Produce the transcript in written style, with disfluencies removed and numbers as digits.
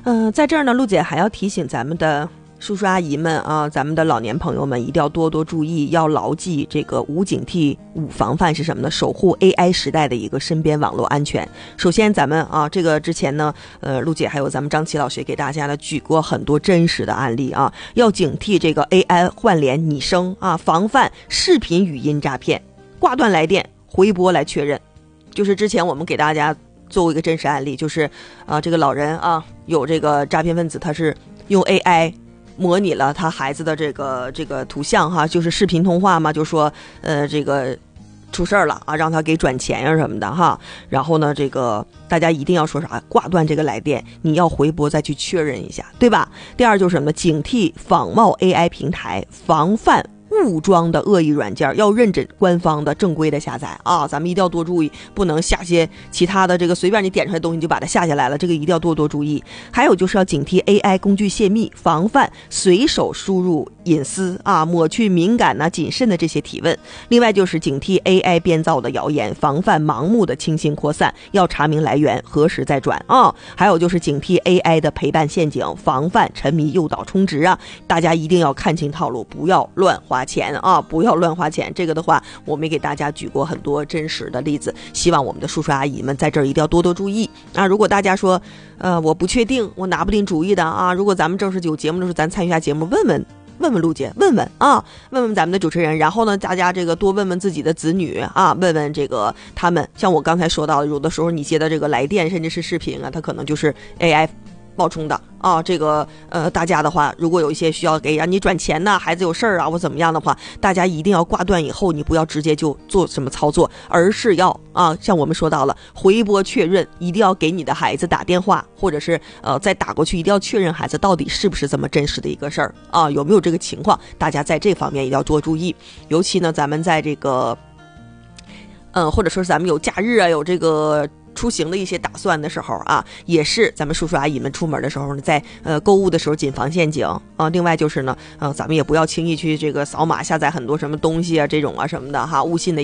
在这儿呢，陆姐还要提醒咱们的叔叔阿姨们啊，咱们的老年朋友们一定要多多注意，要牢记这个无警惕无防范是什么呢？守护 AI 时代的一个身边网络安全。首先咱们啊，这个之前呢，陆姐还有咱们张琪老师给大家呢举过很多真实的案例啊，要警惕这个 AI 换脸拟声啊，防范视频语音诈骗，挂断来电回拨来确认。就是之前我们给大家做过一个真实案例，就是这个老人啊，有这个诈骗分子他是用 AI模拟了他孩子的这个图像哈，就是视频通话嘛，就说这个出事了啊，让他给转钱呀什么的哈。然后呢，这个大家一定要说啥，挂断这个来电，你要回拨再去确认一下，对吧？第二就是什么呢？警惕仿冒 AI 平台，防范误装的恶意软件，要认准官方的正规的下载啊！咱们一定要多注意，不能下些其他的这个随便你点出来的东西就把它下下来了，这个一定要多多注意。还有就是要警惕 AI 工具泄密，防范随手输入隐私啊，抹去敏感谨慎的这些提问。另外就是警惕 AI 编造的谣言，防范盲目的轻信扩散，要查明来源，核实再转啊。还有就是警惕 AI 的陪伴陷阱，防范沉迷诱导充值啊！大家一定要看清套路，不要乱花钱啊，不要乱花钱。这个的话，我们给大家举过很多真实的例子，希望我们的叔叔阿姨们在这儿一定要多多注意啊！如果大家说，我不确定，我拿不定主意的啊，如果咱们正式有节目的时候，咱参与一下节目，问问陆姐，问问咱们的主持人，然后呢，大家这个多问问自己的子女啊，问问这个他们，像我刚才说到的，有的时候你接的这个来电甚至是视频啊，它可能就是 AI冒充的啊，这个大家的话，如果有一些需要给你转钱呐，孩子有事儿啊或怎么样的话，大家一定要挂断以后，你不要直接就做什么操作，而是要像我们说到了回拨确认，一定要给你的孩子打电话，或者是再打过去，一定要确认孩子到底是不是这么真实的一个事儿啊，有没有这个情况，大家在这方面一定要多注意。尤其呢，咱们在这个或者说是咱们有假日啊，有这个出行的一些打算的时候啊，也是咱们叔叔阿姨们出门的时候呢，在购物的时候谨防陷阱啊。另外就是呢，咱们也不要轻易去这个扫码下载很多什么东西啊这种啊什么的哈，误信的